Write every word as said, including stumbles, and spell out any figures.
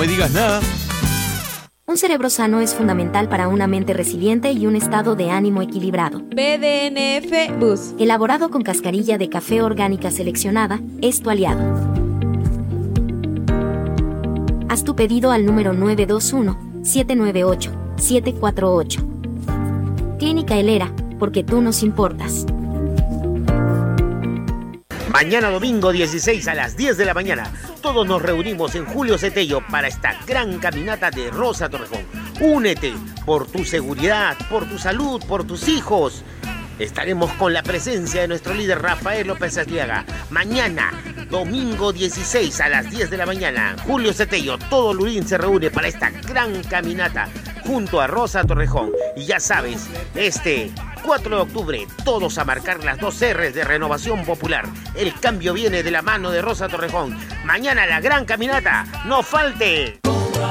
me digas nada. Un cerebro sano es fundamental para una mente resiliente y un estado de ánimo equilibrado. B D N F Bus, elaborado con cascarilla de café orgánica seleccionada, es tu aliado. Haz tu pedido al número nueve dos uno, siete nueve ocho, siete cuatro ocho. Clínica Helera, porque tú nos importas. Mañana domingo dieciséis a las diez de la mañana, todos nos reunimos en Julio Cetello para esta gran caminata de Rosa Torrejón. Únete por tu seguridad, por tu salud, por tus hijos. Estaremos con la presencia de nuestro líder Rafael López Aliaga. Mañana, domingo dieciséis a las diez de la mañana, Julio Cetello, todo Lurín se reúne para esta gran caminata junto a Rosa Torrejón. Y ya sabes, este cuatro de octubre, todos a marcar las dos R's de Renovación Popular. El cambio viene de la mano de Rosa Torrejón. Mañana la gran caminata, no falte.